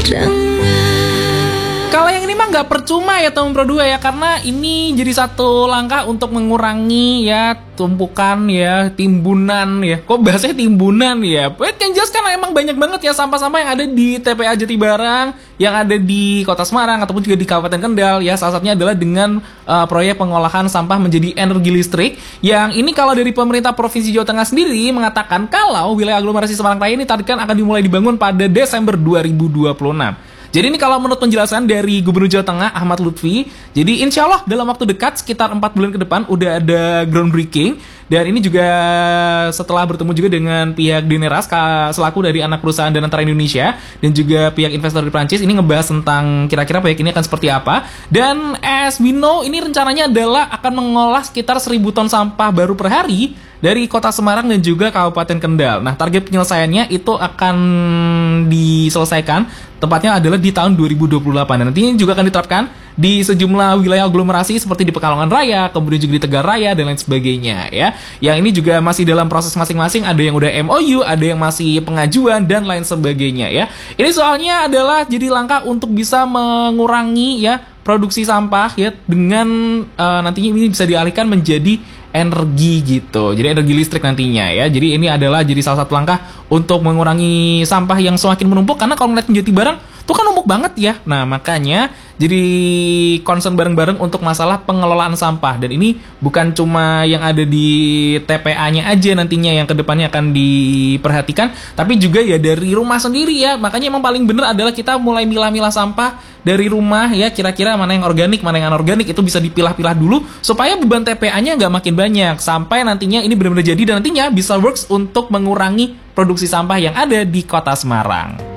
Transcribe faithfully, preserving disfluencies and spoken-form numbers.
Kalau yang ini mah nggak percuma ya teman Pro dua ya, karena ini jadi satu langkah untuk mengurangi ya tumpukan ya, timbunan ya. Kok bahasanya timbunan ya? Yang jelas kan emang banyak banget ya sampah-sampah yang ada di T P A Jatibarang, yang ada di Kota Semarang ataupun juga di Kabupaten Kendal ya. Salah satunya adalah dengan uh, proyek pengolahan sampah menjadi energi listrik. Yang ini kalau dari pemerintah Provinsi Jawa Tengah sendiri mengatakan kalau wilayah aglomerasi Semarang Raya ini targetkan akan dimulai dibangun pada Desember dua ribu dua puluh enam. Jadi ini kalau menurut penjelasan dari Gubernur Jawa Tengah Ahmad Lutfi, jadi insya Allah dalam waktu dekat sekitar empat bulan ke depan udah ada groundbreaking. Dan ini juga setelah bertemu juga dengan pihak Dineras selaku dari anak perusahaan Danantara Indonesia dan juga pihak investor di Prancis, ini ngebahas tentang kira-kira proyek ini akan seperti apa. Dan as we know, ini rencananya adalah akan mengolah sekitar seribu ton sampah baru per hari dari Kota Semarang dan juga Kabupaten Kendal. Nah, target penyelesaiannya itu akan diselesaikan tepatnya adalah di tahun dua ribu dua puluh delapan. Dan nantinya juga akan diterapkan di sejumlah wilayah aglomerasi seperti di Pekalongan Raya, kemudian juga di Tegar Raya dan lain sebagainya ya. Yang ini juga masih dalam proses masing-masing, ada yang udah M O U, ada yang masih pengajuan dan lain sebagainya ya. Ini soalnya adalah jadi langkah untuk bisa mengurangi ya produksi sampah ya, dengan uh, nantinya ini bisa dialihkan menjadi energi gitu. Jadi energi listrik nantinya ya. Jadi ini adalah jadi salah satu langkah untuk mengurangi sampah yang semakin menumpuk, karena kalau ngeliat Jatibarang tuh kan numpuk banget ya. Nah, makanya jadi concern bareng-bareng untuk masalah pengelolaan sampah. Dan ini bukan cuma yang ada di T P A-nya aja nantinya yang kedepannya akan diperhatikan, tapi juga ya dari rumah sendiri ya. Makanya emang paling bener adalah kita mulai milah-milah sampah dari rumah ya, kira-kira mana yang organik, mana yang anorganik, itu bisa dipilah-pilah dulu supaya beban T P A-nya nggak makin banyak, sampai nantinya ini benar-benar jadi dan nantinya bisa works untuk mengurangi produksi sampah yang ada di Kota Semarang.